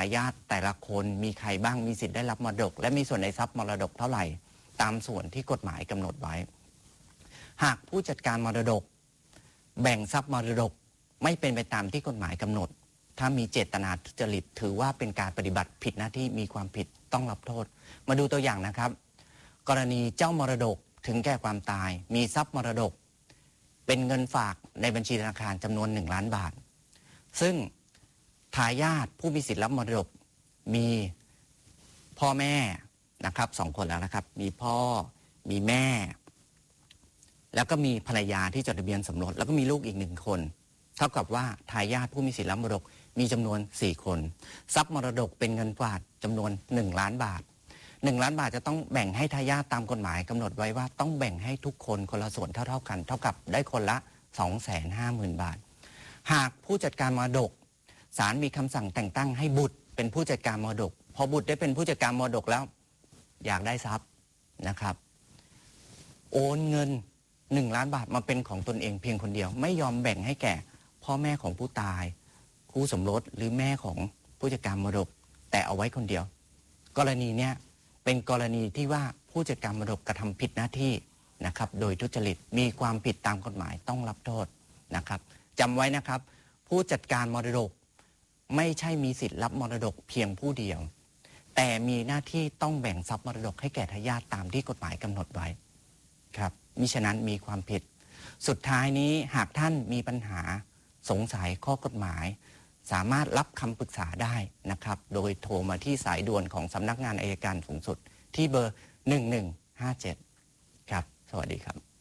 ายาทแต่ละคนมีใครบ้างมีสิทธิ์ได้รับมรดกและมีส่วนในทรัพย์มรดกเท่าไหร่ตามส่วนที่กฎหมายกำหนดไว้หากผู้จัดการมรดกแบ่งทรัพย์มรดกไม่เป็นไปตามที่กฎหมายกำหนดถ้ามีเจตนาทุจริตถือว่าเป็นการปฏิบัติผิดหน้าที่มีความผิดต้องรับโทษมาดูตัวอย่างนะครับกรณีเจ้ามรดกถึงแก่ความตายมีทรัพย์มรดกเป็นเงินฝากในบัญชีธนาคารจำนวน1 ล้านบาทซึ่งทายาทผู้มีสิทธิ์รับมรดกมีพ่อแม่นะครับ2 คนแล้วนะครับมีพ่อมีแม่แล้วก็มีภรรยาที่จดทะเบียนสมรสแล้วก็มีลูกอีก1 คนเท่ากับว่าทายาทผู้มีสิทธิ์รับมรดกมีจำนวน4 คนทรัพย์มรดกเป็นเงินฝากจำนวน1 ล้านบาท1 ล้านบาทจะต้องแบ่งให้ทายาทตามกฎหมายกำหนดไว้ว่าต้องแบ่งให้ทุกคนคนละส่วนเท่ากันเท่ากับได้คนละ 250,000 บาทหากผู้จัดการมรดกศาลมีคำสั่งแต่งตั้งให้บุตรเป็นผู้จัดการมรดกพอบุตรได้เป็นผู้จัดการมรดกแล้วอยากได้ทรัพย์นะครับโอนเงิน1 ล้านบาทมาเป็นของตนเองเพียงคนเดียวไม่ยอมแบ่งให้แก่พ่อแม่ของผู้ตายคู่สมรสหรือแม่ของผู้จัดการมรดกแต่เอาไว้คนเดียวกรณีเนี้ยเป็นกรณีที่ว่าผู้จัดการมรดกกระทำผิดหน้าที่นะครับโดยทุจริตมีความผิดตามกฎหมายต้องรับโทษนะครับจำไว้นะครับผู้จัดการมรดกไม่ใช่มีสิทธิ์รับมรดกเพียงผู้เดียวแต่มีหน้าที่ต้องแบ่งทรัพย์มรดกให้แก่ทายาทตามที่กฎหมายกำหนดไว้ครับมิฉะนั้นมีความผิดสุดท้ายนี้หากท่านมีปัญหาสงสัยข้อกฎหมายสามารถรับคำปรึกษาได้นะครับโดยโทรมาที่สายด่วนของสำนักงานอัยการสูงสุดที่เบอร์ 1157 ครับสวัสดีครับ